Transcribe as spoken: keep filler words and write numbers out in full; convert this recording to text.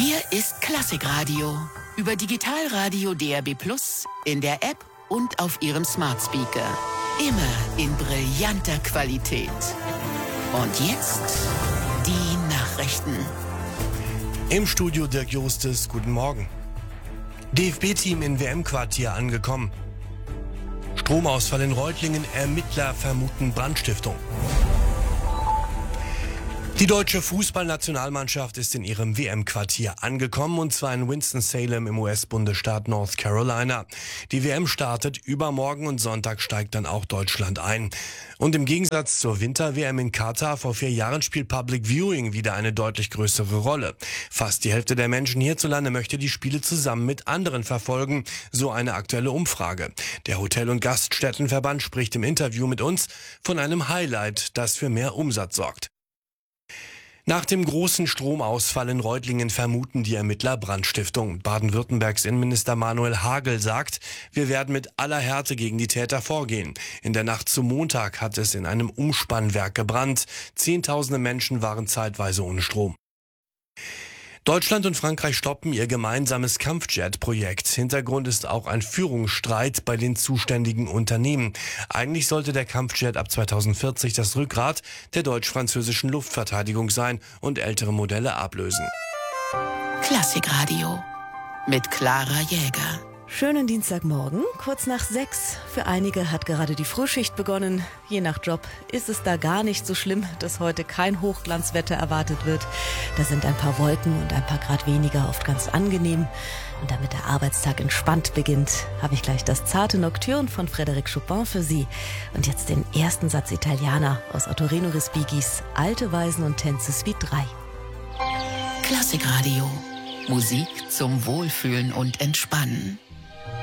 Hier ist Klassikradio. Über Digitalradio D A B plus, in der App und auf Ihrem Smart Speaker. Immer in brillanter Qualität. Und jetzt die Nachrichten. Im Studio Dirk Justes, guten Morgen. D F B-Team in W M-Quartier angekommen. Stromausfall in Reutlingen, Ermittler vermuten Brandstiftung. Die deutsche Fußballnationalmannschaft ist in ihrem W M-Quartier angekommen, und zwar in Winston-Salem im U S-Bundesstaat North Carolina. Die W M startet übermorgen und Sonntag steigt dann auch Deutschland ein. Und im Gegensatz zur Winter-W M in Katar vor vier Jahren spielt Public Viewing wieder eine deutlich größere Rolle. Fast die Hälfte der Menschen hierzulande möchte die Spiele zusammen mit anderen verfolgen, so eine aktuelle Umfrage. Der Hotel- und Gaststättenverband spricht im Interview mit uns von einem Highlight, das für mehr Umsatz sorgt. Nach dem großen Stromausfall in Reutlingen vermuten die Ermittler Brandstiftung. Baden-Württembergs Innenminister Manuel Hagel sagt, wir werden mit aller Härte gegen die Täter vorgehen. In der Nacht zum Montag hat es in einem Umspannwerk gebrannt. Zehntausende Menschen waren zeitweise ohne Strom. Deutschland und Frankreich stoppen ihr gemeinsames Kampfjet-Projekt. Hintergrund ist auch ein Führungsstreit bei den zuständigen Unternehmen. Eigentlich sollte der Kampfjet ab zweitausendvierzig das Rückgrat der deutsch-französischen Luftverteidigung sein und ältere Modelle ablösen. Klassikradio mit Clara Jäger. Schönen Dienstagmorgen, kurz nach sechs. Für einige hat gerade die Frühschicht begonnen. Je nach Job ist es da gar nicht so schlimm, dass heute kein Hochglanzwetter erwartet wird. Da sind ein paar Wolken und ein paar Grad weniger oft ganz angenehm. Und damit der Arbeitstag entspannt beginnt, habe ich gleich das zarte Nocturne von Frédéric Chopin für Sie. Und jetzt den ersten Satz Italiana aus Ottorino Respigis Alte Weisen und Tänze Suite drei. Klassikradio. Musik zum Wohlfühlen und Entspannen.